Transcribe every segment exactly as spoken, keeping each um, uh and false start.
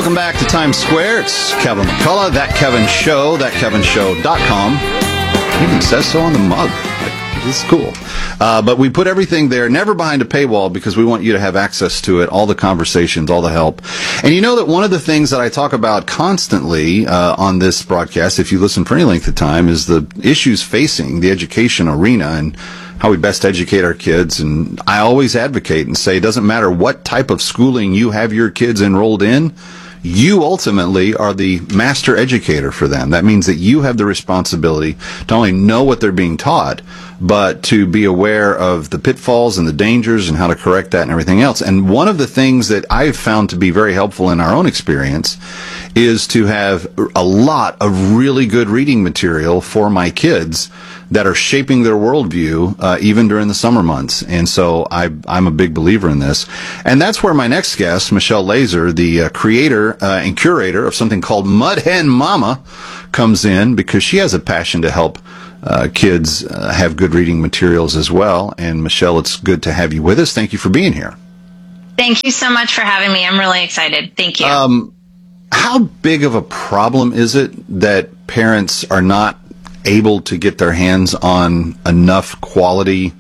Welcome back to Times Square. It's Kevin McCullough, That Kevin Show, that kevin show dot com. It even says so on the mug. It's cool. Uh, but we put everything there, never behind a paywall, because we want you to have access to it, all the conversations, all the help. And you know that one of the things that I talk about constantly uh, on this broadcast, if you listen for any length of time, is the issues facing the education arena and how we best educate our kids. And I always advocate and say it doesn't matter what type of schooling you have your kids enrolled in, you ultimately are the master educator for them. That means that you have the responsibility to only know what they're being taught, but to be aware of the pitfalls and the dangers and how to correct that and everything else. And one of the things that I've found to be very helpful in our own experience is to have a lot of really good reading material for my kids that are shaping their worldview, uh, even during the summer months. And so I, I'm a big believer in this. And that's where my next guest, Michelle Laser, the uh, creator uh, and curator of something called Mud Hen Mama, comes in, because she has a passion to help uh, kids uh, have good reading materials as well. And Michelle, it's good to have you with us. Thank you for being here. Thank you so much for having me. I'm really excited. Thank you. Um, how big of a problem is it that parents are not able to get their hands on enough quality,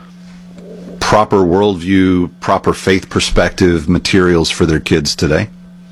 proper worldview, proper faith perspective materials for their kids today?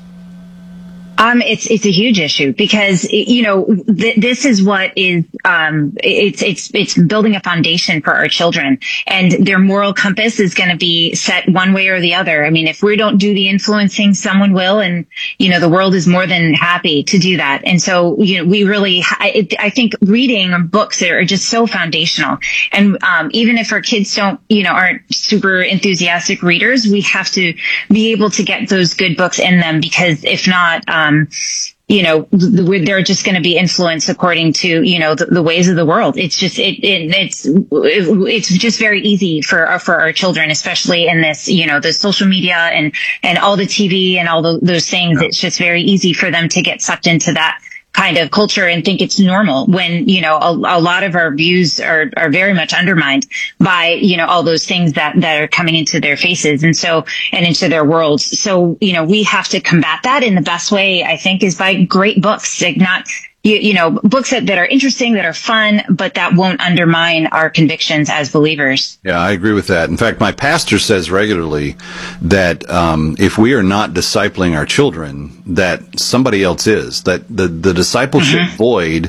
Um, it's, it's a huge issue because, you know, th- this is what is, um, it's, it's, it's building a foundation for our children, and their moral compass is going to be set one way or the other. I mean, if we don't do the influencing, someone will, and, you know, the world is more than happy to do that. And so, you know, we really, I, I think reading books are just so foundational. And, um, even if our kids don't, you know, aren't super enthusiastic readers, we have to be able to get those good books in them, because if not, um, Um, you know, they're just going to be influenced according to, you know, the, the ways of the world. It's just, it, it it's, it's just very easy for, for our children, especially in this, you know, the social media and, and all the T V and all the, those things. Yeah. It's just very easy for them to get sucked into that kind of culture and think it's normal, when, you know, a, a lot of our views are, are very much undermined by, you know, all those things that, that are coming into their faces and so, and into their worlds. So, you know, we have to combat that in the best way, I think, is by great books, like not, you, you know, books that, that are interesting, that are fun, but that won't undermine our convictions as believers. Yeah, I agree with that. In fact, my pastor says regularly that um, if we are not discipling our children, that somebody else is, that the, the discipleship mm-hmm. void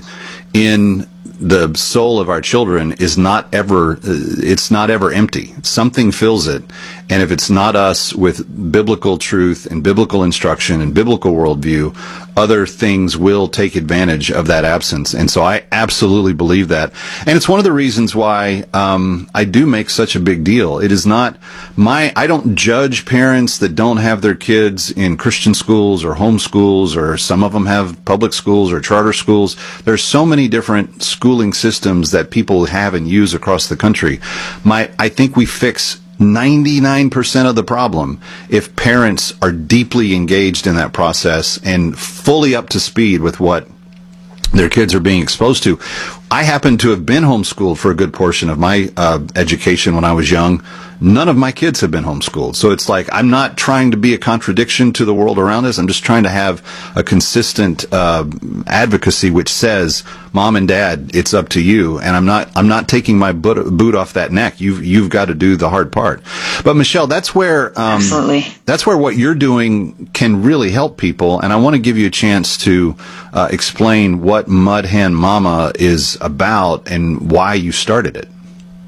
in the soul of our children is not ever, it's not ever empty. Something fills it. And if it's not us with biblical truth and biblical instruction and biblical worldview, other things will take advantage of that absence. And so I absolutely believe that. And it's one of the reasons why um, I do make such a big deal. It is not my, I don't judge parents that don't have their kids in Christian schools or homeschools, or some of them have public schools or charter schools. There's so many different schooling systems that people have and use across the country. My, I think we fix ninety-nine percent of the problem if parents are deeply engaged in that process and fully up to speed with what their kids are being exposed to. I happen to have been homeschooled for a good portion of my uh, education when I was young. None of my kids have been homeschooled. So it's like, I'm not trying to be a contradiction to the world around us. I'm just trying to have a consistent uh, advocacy which says, Mom and Dad, it's up to you. And I'm not, I'm not taking my boot, boot off that neck. You've, you've got to do the hard part. But Michelle, that's where, um, Absolutely. that's where what you're doing can really help people. And I want to give you a chance to uh, explain what Mud Hen Mama is about and why you started it.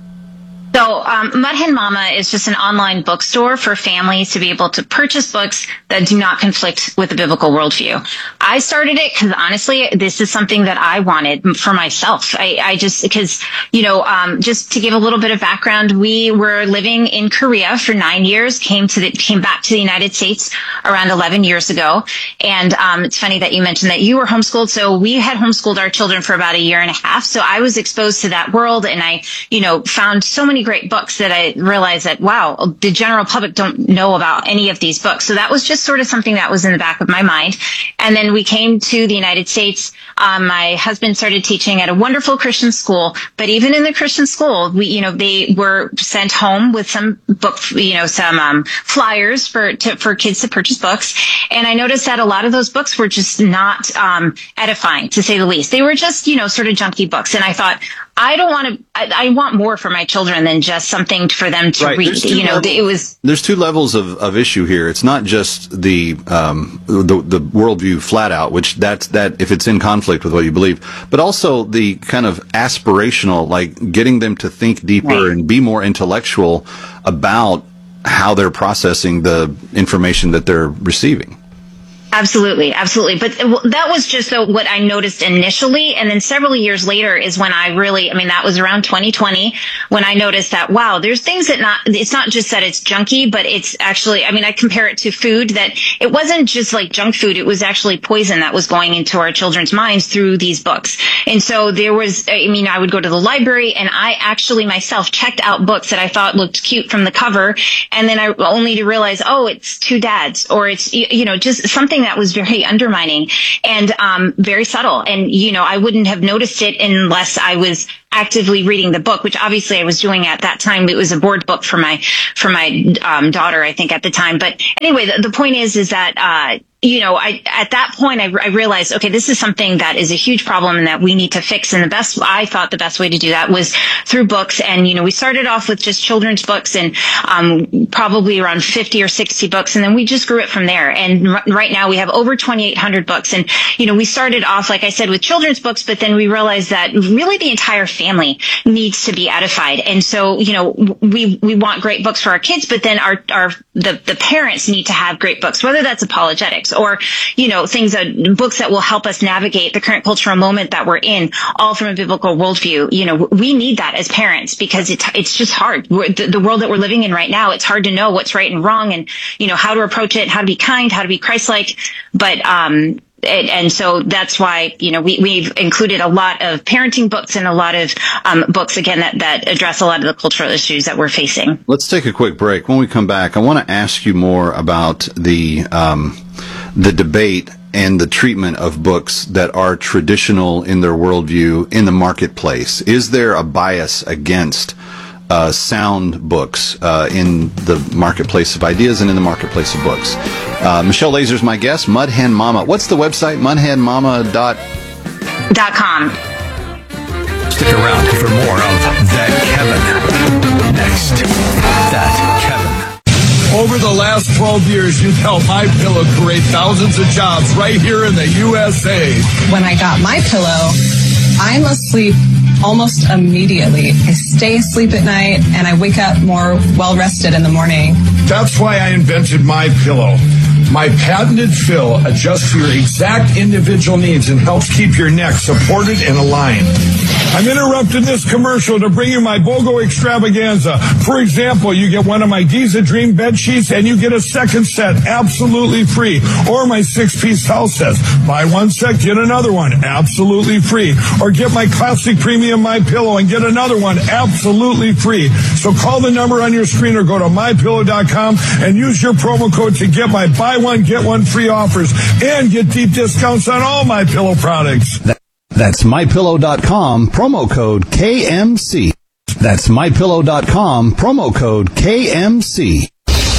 So um, Mud Hen Mama is just an online bookstore for families to be able to purchase books that do not conflict with the biblical worldview. I started it because honestly, this is something that I wanted for myself. I, I just, because, you know, um, just to give a little bit of background, we were living in Korea for nine years, came to the, came back to the United States around eleven years ago. And um, it's funny that you mentioned that you were homeschooled. So we had homeschooled our children for about a year and a half. So I was exposed to that world, and I, you know, found so many great books that I realized that, wow, the general public don't know about any of these books. So that was just sort of something that was in the back of my mind. And then we came to the United States. Um, my husband started teaching at a wonderful Christian school, but even in the Christian school, we, you know, they were sent home with some book, you know, some um, flyers for to, for kids to purchase books. And I noticed that a lot of those books were just not um, edifying, to say the least. They were just, you know, sort of junky books. And I thought, I don't want to, I, I want more for my children than just something for them to right. read. You know, levels, it was. There's two levels of, of issue here. It's not just the, um, the, the worldview flat out, which that's, that if it's in conflict with what you believe, but also the kind of aspirational, like getting them to think deeper right. and be more intellectual about how they're processing the information that they're receiving. Absolutely, absolutely. But that was just uh, what I noticed initially. And then several years later is when I really, I mean, that was around twenty twenty when I noticed that, wow, there's things that not, it's not just that it's junky, but it's actually, I mean, I compare it to food, that it wasn't just like junk food. It was actually poison that was going into our children's minds through these books. And so there was, I mean, I would go to the library and I actually myself checked out books that I thought looked cute from the cover. And then I only to realize, oh, it's Two Dads, or it's, you know, just something that was very undermining and um, very subtle. And, you know, I wouldn't have noticed it unless I was actively reading the book, which obviously I was doing at that time. It was a board book for my for my um, daughter, I think, at the time. But anyway, the, the point is, is that, uh, you know, I at that point, I, I realized, okay, this is something that is a huge problem and that we need to fix. And the best, I thought the best way to do that was through books. And, you know, we started off with just children's books and um, probably around fifty or sixty books. And then we just grew it from there. And r- right now we have over twenty-eight hundred books. And, you know, we started off, like I said, with children's books, but then we realized that really the entire family needs to be edified. And so, you know, we we want great books for our kids, but then our, our the, the parents need to have great books, whether that's apologetics or, you know, things that books that will help us navigate the current cultural moment that we're in, all from a biblical worldview. You know, we need that as parents because it's it's just hard. We're, the, the world that we're living in right now, it's hard to know what's right and wrong, and you know how to approach it, how to be kind, how to be Christ-like. But um, and, and so that's why you know we we've included a lot of parenting books and a lot of um, books again that that address a lot of the cultural issues that we're facing. Let's take a quick break. When we come back, I want to ask you more about the um, the debate and the treatment of books that are traditional in their worldview in the marketplace. Is there a bias against uh, sound books uh, in the marketplace of ideas and in the marketplace of books? Uh, Michelle Lazer's my guest. Mud Hen Mama. What's the website? mudhen mama dot com. Stick around for more of That Kevin. Next, That Kevin. Over the last twelve years, you've helped MyPillow create thousands of jobs right here in the U S A. When I got MyPillow, I'm asleep almost immediately. I stay asleep at night, and I wake up more well-rested in the morning. That's why I invented MyPillow. My patented fill adjusts to your exact individual needs and helps keep your neck supported and aligned. I'm interrupting this commercial to bring you my BOGO extravaganza. For example, you get one of my Giza Dream bed sheets and you get a second set absolutely free. Or my six-piece house sets. Buy one set, get another one absolutely free. Or get my classic premium MyPillow and get another one absolutely free. So call the number on your screen or go to my pillow dot com and use your promo code to get my buy one, get one free offers and get deep discounts on all MyPillow products. That's my pillow dot com, promo code K M C. That's my pillow dot com, promo code K M C.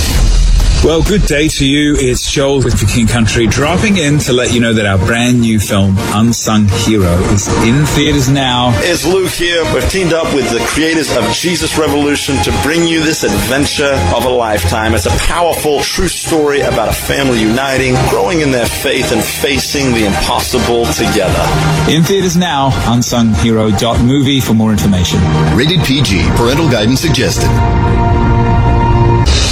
Well, good day to you. It's Joel with The King Country dropping in to let you know that our brand new film, Unsung Hero, is in theaters now. It's Luke here. We've teamed up with the creators of Jesus Revolution to bring you this adventure of a lifetime. It's a powerful, true story about a family uniting, growing in their faith, and facing the impossible together. In theaters now, unsung hero dot movie for more information. Rated P G. Parental guidance suggested.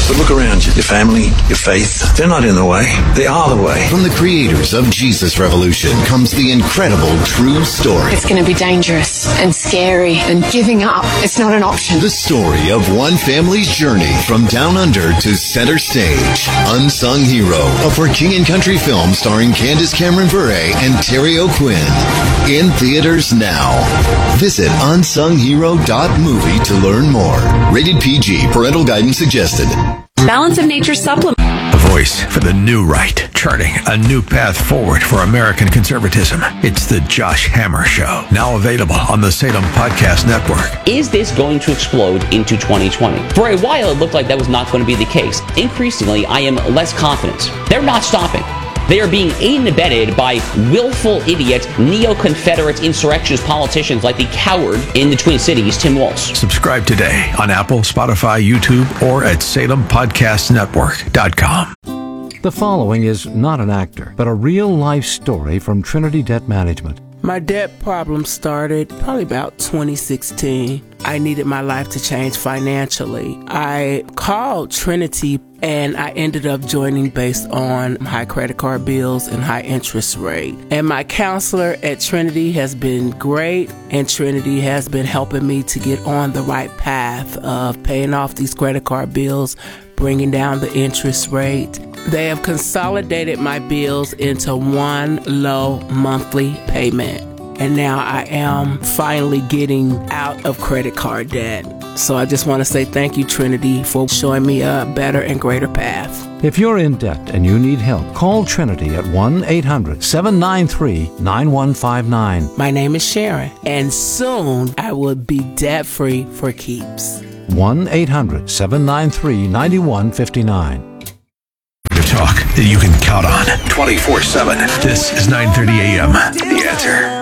But look around you. Your family, your faith, they're not in the way. They are the way. From the creators of Jesus Revolution comes the incredible true story. It's going to be dangerous and scary, and giving up, it's not an option. The story of one family's journey from down under to center stage. Unsung Hero, a For King and Country film starring Candace Cameron Bure and Terry O'Quinn. In theaters now. Visit unsung hero dot movie to learn more. Rated P G. Parental guidance suggested. Balance of Nature supplement. A voice for the new right, charting a new path forward for American conservatism. It's the Josh Hammer Show, now available on the Salem Podcast Network. Is this going to explode into twenty twenty? For a while, it looked like that was not going to be the case. Increasingly, I am less confident. They're not stopping. They are being aided and abetted by willful idiot, neo-Confederate insurrectionist politicians like the coward in the Twin Cities, Tim Walz. Subscribe today on Apple, Spotify, YouTube, or at Salem Podcast Network dot com. The following is not an actor, but a real-life story from Trinity Debt Management. My debt problem started probably about twenty sixteen. I needed my life to change financially. I called Trinity and I ended up joining based on high credit card bills and high interest rate. And my counselor at Trinity has been great, and Trinity has been helping me to get on the right path of paying off these credit card bills, bringing down the interest rate. They have consolidated my bills into one low monthly payment. And now I am finally getting out of credit card debt. So I just want to say thank you, Trinity, for showing me a better and greater path. If you're in debt and you need help, call Trinity at one eight hundred seven nine three nine one five nine. My name is Sharon, and soon I will be debt-free for keeps. one eight hundred seven nine three nine one five nine. The talk that you can count on twenty-four seven. This is nine thirty a.m. The Answer.